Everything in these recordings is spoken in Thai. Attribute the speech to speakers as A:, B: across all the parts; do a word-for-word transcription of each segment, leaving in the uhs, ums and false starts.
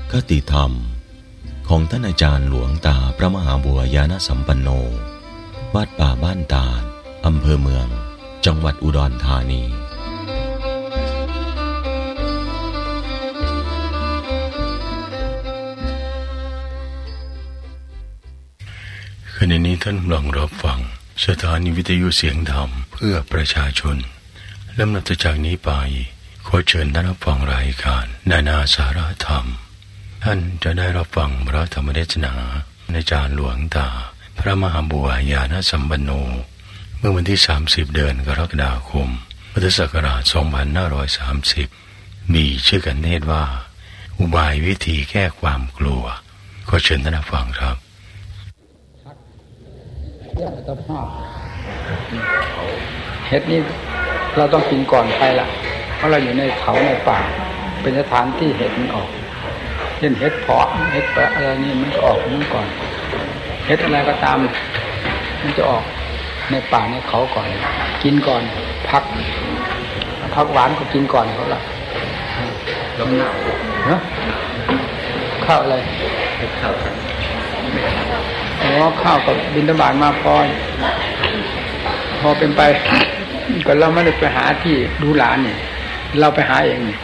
A: คติธรรมของท่านอาจารย์หลวงตาพระมหาบัวยานสัมปันโนวัดป่าบ้านตาดอำเภอเมืองจังหวัดอุดรธานีขณะนี้ท่านกำลังรับฟังสถานีวิทยุเสียงธรรมเพื่อประชาชนลำดับจากนี้ไปขอเชิญท่านรับฟังรายการนานาสาระธรรมท่านจะได้รับฟังพระธรรมเทศนาอาจารย์หลวงตาพระมหาบัวยานสัมปันโนเมื่อวันที่สามสิบเดือนกรกฎาคมพุทธศักราชสองพันห้าร้อยสามสิบมีชื่อกันเทศว่าอุบายวิธีแก้ความกลัวขอเชิญท่านรับฟังครับ
B: เรื่องอัตภาพเห็ดนี่เราต้องกินก่อนใครล่ะเพราะเราอยู่ในเขาในป่าเป็นสถานที่เห็ดมันออกเช่นเห็ดเพาะเห็ดปะอะไรนี่มันก็ออกนั่นก่อนเห็ดอะไรก็ตามมันจะออกในป่าในเขาก่อนกินก่อนพักพักหวานก็กินก่อนเขาล่ะแล้วหนาวเนาะข้าวอะไรข้าวอ๋อข้าวกับบิณฑบาตมาพอพอเป็นไปก็เราไม่ได้ไปหาที่ดูหลานนี่เราไปหาเองนี่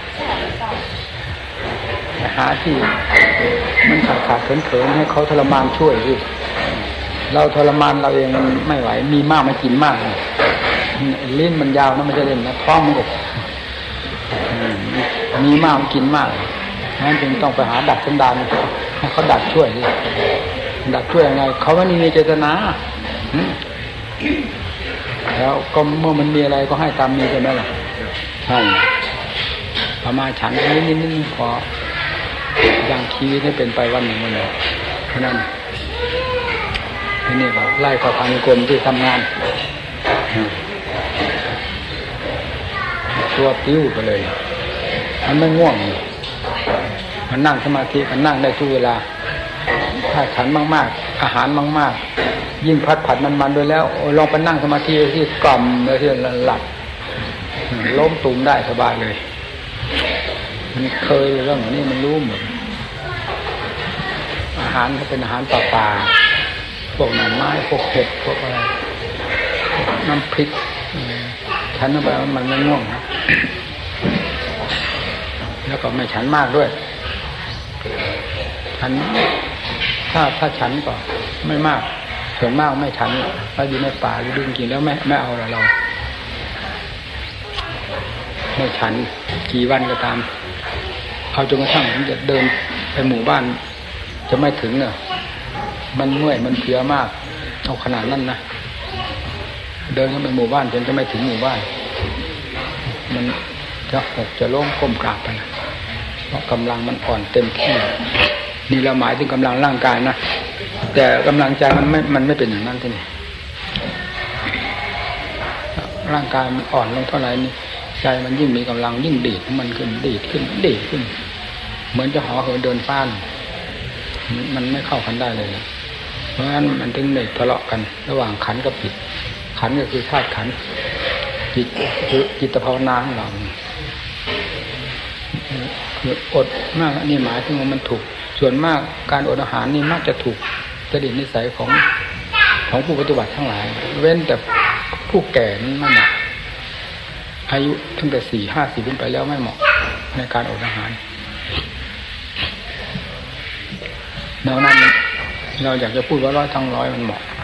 B: ไปหาที่มันขาดขาดเขินเขินให้เขาทรมานช่วยสิเราทรมานเราเองมันไม่ไหวมีมากไม่กินมากลิ้นมันยาวนะไม่ใช่เล่นนะท้องมันอกมีมากมันกินมากงั้นจึงต้องไปหาดัดสันดานให้เขาดัดช่วยสิดัดช่วยยังไงเขาไม่มีเจตนาแล้วก็เมื่อมันมีอะไรก็ให้ตามมีใช่ไหมล่ะใช่ประมาณฉันนิดนิดนิดพอยังชีวิตให้เป็นไปวันหนึ่งวันหนึ่งเพราะนั้นที่นี่ก็ไล่เข้าทางกรมที่ทำงานตัวปิ้วไปเลยมันไม่ง่วงมันนั่งสมาธิมันนั่งได้ทุกเวลาถ้าฉันมากๆอาหารมากๆยิ่งพัดผัดมันๆด้วยแล้วลองไปนั่งสมาธิที่กล่อมแล้วที่หลับล้มตุ่มได้สบายเลยมันเคยเรื่องนี้มันรู้หมดอาหารก็เป็นอาหารป่าๆพวกหน่อไม้พวกเห็ดพวกอะไรน้ำพริกฉันเข้าไปมันไม่ง่วงนะแล้วก็ไม่ฉันมากด้วยฉันถ้าถ้าฉันก็ไม่มากส่วนมากไม่ฉันเราอยู่ในป่าอยู่ดึงกินแล้วไม่ไม่เอาเราไม่ฉันกี่วันก็ตามเอาจนกระทั่งผมจะเดินไปหมู่บ้านจะไม่ถึงเนี่ยมันเมื่อยมันเพลียมากเอาขนาดนั้นนะเดินเข้าไปหมู่บ้านจนจะไม่ถึงหมู่บ้านมันจะหกจะล้มก้มกราบไปนะเพราะกำลังมันอ่อนเต็มที่นี่เราหมายถึงกำลังร่างกายนะแต่กำลังใจมันไม่มันไม่เป็นอย่างนั้นที่นี่ร่างกายมันอ่อนลงเท่าไหร่นี่ใจมันยิ่งมีกำลังยิ่งดีดมันขึ้นดีดขึ้นดีดขึ้นเหมือนจะห่อเหินเดินฟ้านมันไม่เข้ากันได้เลยเพราะฉะนั้นมันถึงเลยทะเลาะกันระหว่างขันกับจิตขันก็คือธาตุขันจิตคือจิตภาวนาของเราคืออดมากนี่หมายถึงว่ามันถูกส่วนมากการอดอาหารนี่มักจะถูกจริตนิสัยของของผู้ปฏิบัติทั้งหลายเว้นแต่ผู้แก่นั้นไม่เหมาะอายุตั้งแต่สี่ห้าสิบขึ้นไปแล้วไม่เหมาะในการอดอาหารแนวนั้นเราอยากจะพูดว่าร้อยทั้งร้อยมันเหมาะ